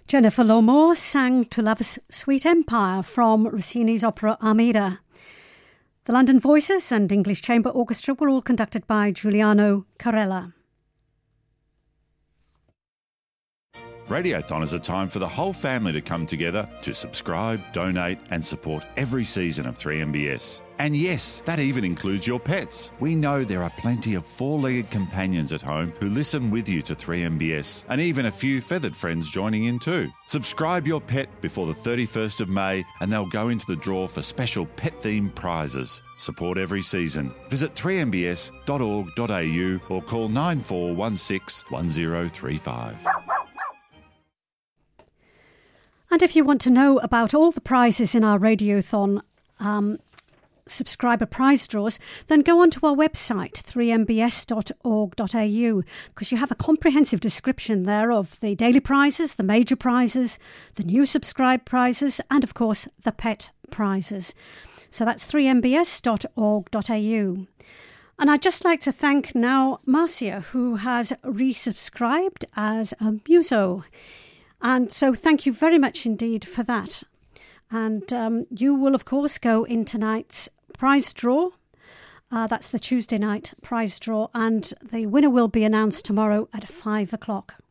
Jennifer Lomo sang To Love's Sweet Empire from Rossini's opera Armida. The London Voices and English Chamber Orchestra were all conducted by Giuliano Carella. Radiothon is a time for the whole family to come together to subscribe, donate and support every season of 3MBS. And yes, that even includes your pets. We know there are plenty of four-legged companions at home who listen with you to 3MBS, and even a few feathered friends joining in too. Subscribe your pet before the 31st of May and they'll go into the draw for special pet-themed prizes. Support every season. Visit 3mbs.org.au or call 9416 1035. And if you want to know about all the prizes in our Radiothon subscriber prize draws, then go onto our website, 3mbs.org.au, because you have a comprehensive description there of the daily prizes, the major prizes, the new subscribe prizes, and of course the pet prizes. So that's 3mbs.org.au. And I'd just like to thank now Marcia, who has resubscribed as a muso. And so thank you very much indeed for that. And you will, of course, go in tonight's prize draw. That's the Tuesday night prize draw. And the winner will be announced tomorrow at 5 o'clock.